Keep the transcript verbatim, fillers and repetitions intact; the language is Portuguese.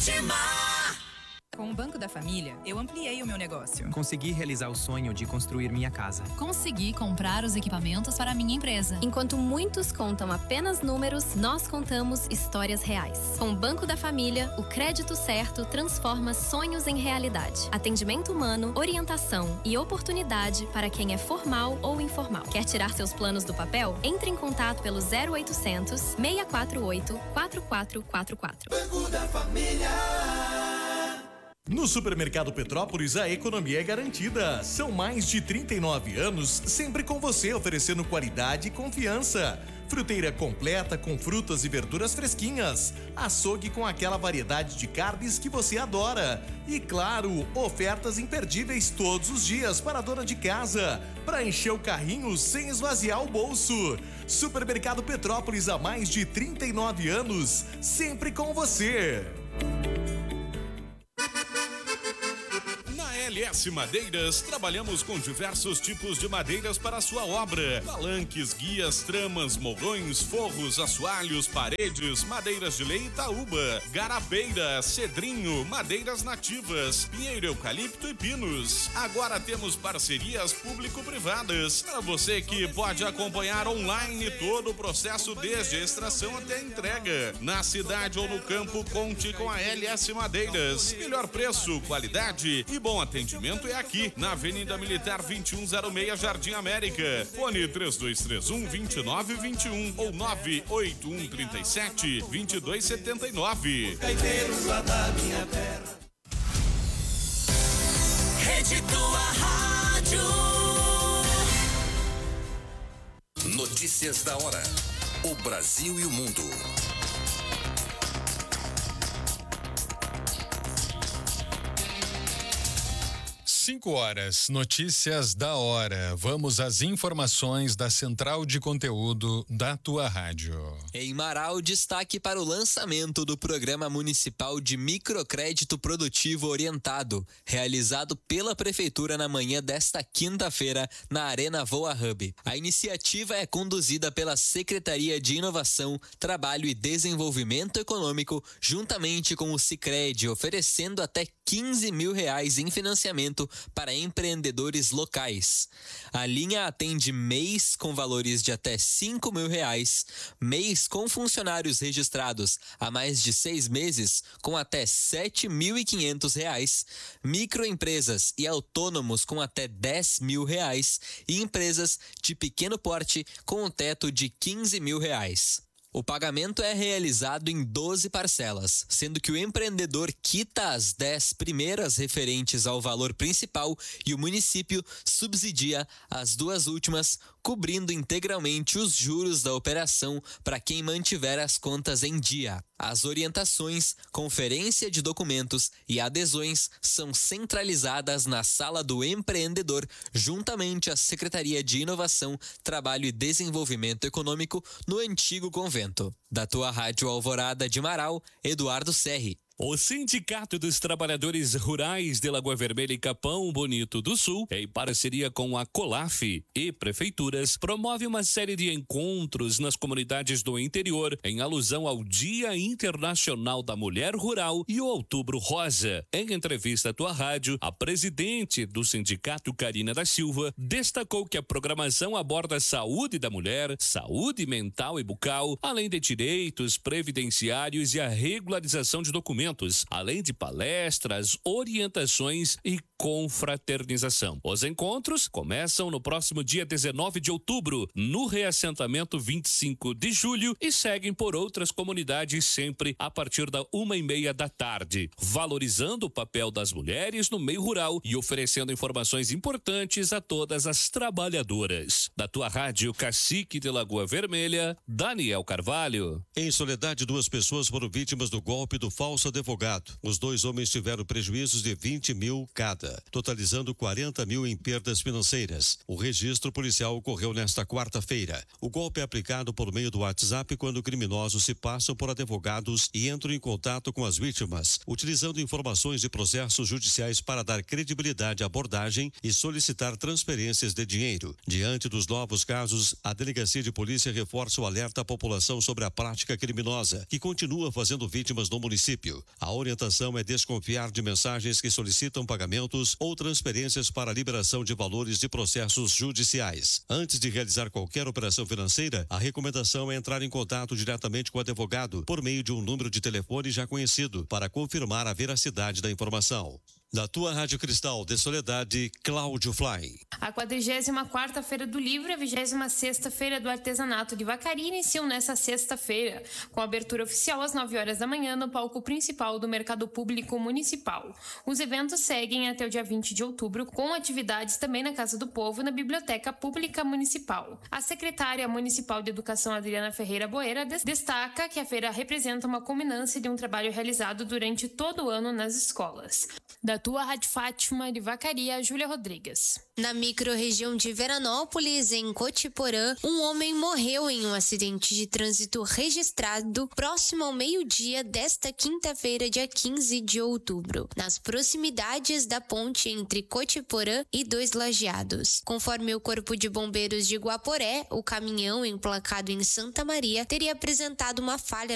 Ótima! Com o Banco da Família, eu ampliei o meu negócio. Consegui realizar o sonho de construir minha casa. Consegui comprar os equipamentos para a minha empresa. Enquanto muitos contam apenas números, nós contamos histórias reais. Com o Banco da Família, o crédito certo transforma sonhos em realidade. Atendimento humano, orientação e oportunidade para quem é formal ou informal. Quer tirar seus planos do papel? Entre em contato pelo zero oitocentos, seis quatro oito, quatro quatro quatro quatro. Banco da Família. No Supermercado Petrópolis, a economia é garantida. São mais de trinta e nove anos, sempre com você, oferecendo qualidade e confiança. Fruteira completa com frutas e verduras fresquinhas. Açougue com aquela variedade de carnes que você adora. E claro, ofertas imperdíveis todos os dias para a dona de casa, para encher o carrinho sem esvaziar o bolso. Supermercado Petrópolis, há mais de trinta e nove anos, sempre com você. L S Madeiras, trabalhamos com diversos tipos de madeiras para a sua obra: palanques, guias, tramas, mourões, forros, assoalhos, paredes, madeiras de lei Itaúba, garabeira, cedrinho, madeiras nativas, pinheiro, eucalipto e pinos. Agora temos parcerias público-privadas para você que pode acompanhar online todo o processo desde a extração até a entrega. Na cidade ou no campo, conte com a L S Madeiras. Melhor preço, qualidade e bom atendimento. Atendimento é aqui, na Avenida Militar vinte e um zero seis, Jardim América. Fone três dois três um, dois nove dois um ou nove oito um três sete, dois dois sete nove. Caeteiros lá da minha terra. Rede Tua Rádio. Notícias da hora. O Brasil e o mundo. Cinco horas, notícias da hora. Vamos às informações da Central de Conteúdo da Tua Rádio. Em Marau, destaque para o lançamento do Programa Municipal de Microcrédito Produtivo Orientado, realizado pela Prefeitura na manhã desta quinta-feira, na Arena Voa Hub. A iniciativa é conduzida pela Secretaria de Inovação, Trabalho e Desenvolvimento Econômico, juntamente com o Sicredi, oferecendo até quinze mil reais em financiamento para empreendedores locais. A linha atende M E Is com valores de até cinco mil reais, M E Is com funcionários registrados há mais de seis meses com até sete mil e quinhentos reais, microempresas e autônomos com até dez mil reais e empresas de pequeno porte com um teto de quinze mil reais. O pagamento é realizado em doze parcelas, sendo que o empreendedor quita as dez primeiras referentes ao valor principal e o município subsidia as duas últimas, cobrindo integralmente os juros da operação para quem mantiver as contas em dia. As orientações, conferência de documentos e adesões são centralizadas na Sala do Empreendedor, juntamente à Secretaria de Inovação, Trabalho e Desenvolvimento Econômico, no antigo convento. Da Tua Rádio Alvorada de Marau, Eduardo Serri. O Sindicato dos Trabalhadores Rurais de Lagoa Vermelha e Capão Bonito do Sul, em parceria com a COLAF e prefeituras, promove uma série de encontros nas comunidades do interior em alusão ao Dia Internacional da Mulher Rural e o Outubro Rosa. Em entrevista à Tua Rádio, a presidente do sindicato, Karina da Silva, destacou que a programação aborda a saúde da mulher, saúde mental e bucal, além de direitos previdenciários e a regularização de documentos, além de palestras, orientações e confraternização. Os encontros começam no próximo dia dezenove de outubro, no reassentamento vinte e cinco de julho e seguem por outras comunidades sempre a partir da uma e meia da tarde, valorizando o papel das mulheres no meio rural e oferecendo informações importantes a todas as trabalhadoras. Da Tua Rádio Cacique de Lagoa Vermelha, Daniel Carvalho. Em Soledade, duas pessoas foram vítimas do golpe do falso advogado. Os dois homens tiveram prejuízos de vinte mil cada. multa, totalizando quarenta mil em perdas financeiras. O registro policial ocorreu nesta quarta-feira. O golpe é aplicado por meio do WhatsApp quando criminosos se passam por advogados e entram em contato com as vítimas, utilizando informações de processos judiciais para dar credibilidade à abordagem e solicitar transferências de dinheiro. Diante dos novos casos, a Delegacia de Polícia reforça o alerta à população sobre a prática criminosa, que continua fazendo vítimas no município. A orientação é desconfiar de mensagens que solicitam pagamentos ou transferências para liberação de valores de processos judiciais. Antes de realizar qualquer operação financeira, a recomendação é entrar em contato diretamente com o advogado por meio de um número de telefone já conhecido para confirmar a veracidade da informação. Da tua Rádio Cristal de Soledade, Cláudio Fly. A quadragésima quarta Feira do Livro e a vigésima sexta Feira do Artesanato de Vacaria iniciam nesta sexta-feira, com abertura oficial às nove horas da manhã no palco principal do Mercado Público Municipal. Os eventos seguem até o dia vinte de outubro, com atividades também na Casa do Povo e na Biblioteca Pública Municipal. A secretária municipal de Educação, Adriana Ferreira Boeira, destaca que a feira representa uma culminância de um trabalho realizado durante todo o ano nas escolas. Da tua Rádio Fátima de Vacaria, Júlia Rodrigues. Na microrregião de Veranópolis, em Cotiporã, um homem morreu em um acidente de trânsito registrado próximo ao meio-dia desta quinta-feira, dia quinze de outubro, nas proximidades da ponte entre Cotiporã e Dois Lajeados. Conforme o Corpo de Bombeiros de Guaporé, o caminhão emplacado em Santa Maria teria apresentado uma falha